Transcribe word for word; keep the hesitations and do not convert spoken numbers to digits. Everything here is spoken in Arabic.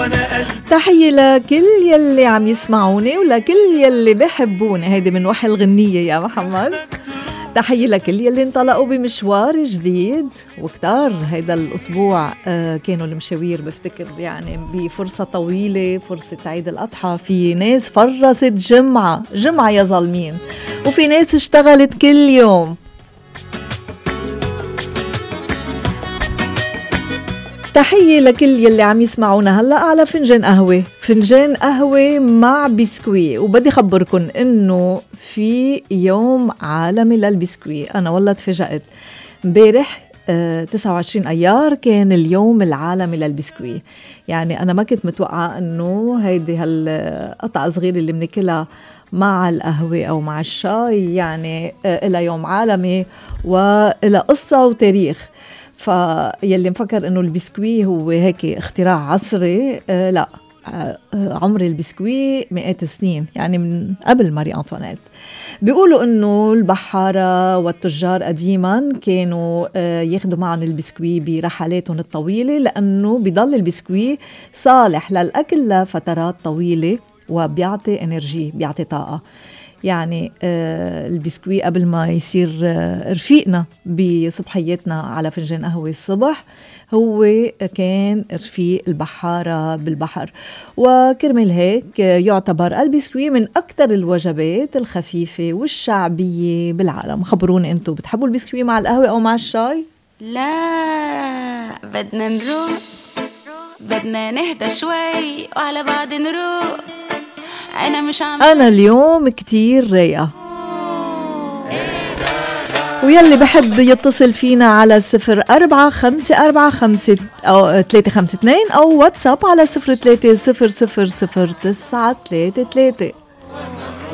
تحية لكل يلي عم يسمعوني ولكل يلي بحبوني. هيدي من وحي الغنية يا محمد. تحية لكل يلي انطلقوا بمشوار جديد وكتار هيدا الأسبوع. آه كانوا المشاوير بفتكر يعني بفرصة طويلة، فرصة عيد الأضحى. في ناس فرست جمعة جمعة يا ظالمين، وفي ناس اشتغلت كل يوم. تحية لكل يلي عم يسمعونا هلأ على فنجان قهوة، فنجان قهوة مع بسكوي. وبدي خبركن انه في يوم عالمي للبسكوي. انا والله تفاجأت امبارح آه تسعة وعشرين ايار كان اليوم العالمي للبسكوي. يعني انا ما كنت متوقعة انه هيدي هالقطعة صغيرة اللي بناكلها مع القهوة او مع الشاي يعني آه إلى يوم عالمي وإلى قصة وتاريخ. فيلي مفكر انه البسكوي هو هيك اختراع عصري، آه لا، آه عمر البسكوي مئات السنين، يعني من قبل ماري أنطوانيت. بيقولوا انه البحارة والتجار قديما كانوا آه ياخدوا معهم البسكوي برحلاتهم الطويلة، لانه بيضل البسكوي صالح للأكل لفترات طويلة وبيعطي انرجي، بيعطي طاقة. يعني آه البسكوي قبل ما يصير آه رفيقنا بصبحيتنا على فنجان قهوة الصبح، هو كان رفيق البحارة بالبحر. وكرمال هيك يعتبر البسكوي من أكتر الوجبات الخفيفة والشعبية بالعالم. خبروني أنتوا بتحبوا البسكوي مع القهوة أو مع الشاي؟ لا، بدنا نروح، بدنا نهدى شوي وعلى بعض نروح. أنا مش عم أنا اليوم كتير رايقة. ويلي بحب يتصل فينا على صفر أربعة خمسة أربعة خمسة أو ثلاثة خمسة اثنين أو واتساب على صفر ثلاثة صفر صفر صفر تسعة ثلاثة ثلاثة.